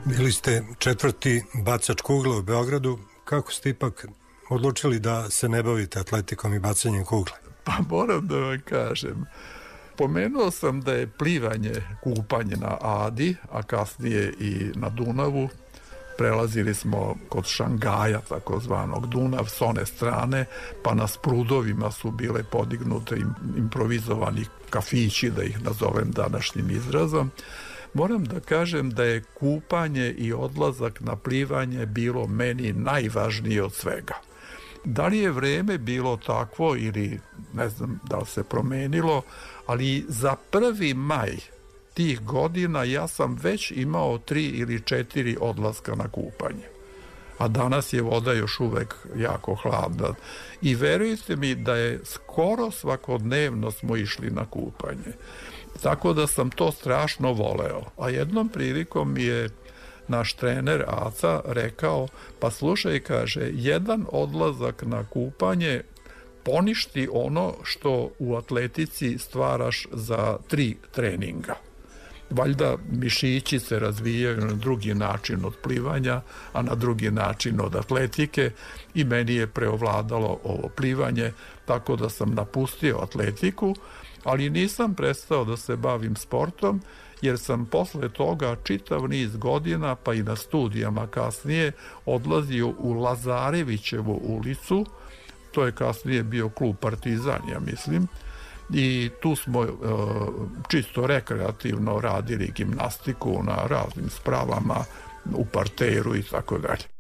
Bili ste 4. bacač kugle u Beogradu. Kako ste ipak odlučili da se ne bavite atletikom i bacanjem kugle? Pa moram da vam kažem, pomenuo sam da je plivanje, kupanje na Adi, a kasnije i na Dunavu. Prelazili smo kod Šangaja, takozvanog Dunav, s one strane, pa na sprudovima su bile podignute improvizovani kafići, da ih nazovem današnjim izrazom. Moram da kažem da je kupanje i odlazak na plivanje bilo meni najvažnije od svega. Da li je vreme bilo takvo ili ne znam da li se promenilo, ali za 1. maj tih godina ja sam već imao 3 ili 4 odlaska na kupanje. A danas je voda još uvek jako hladna. I verujte mi da je skoro svakodnevno smo išli na kupanje. Tako da sam to strašno voleo. A jednom prilikom mi je naš trener Aca rekao, pa slušaj, kaže, jedan odlazak na kupanje poništi ono što u atletici stvaraš za 3 treninga. Valjda mišići se razvijaju na drugi način od plivanja, a na drugi način od atletike i meni je preovladalo ovo plivanje, tako da sam napustio atletiku, ali nisam prestao da se bavim sportom, jer sam posle toga čitav niz godina, pa i na studijama kasnije, odlazio u Lazarevićevu ulicu, to je kasnije bio klub Partizan, ja mislim, i tu smo čisto rekreativno radili gimnastiku na raznim spravama u parteru i tako dalje.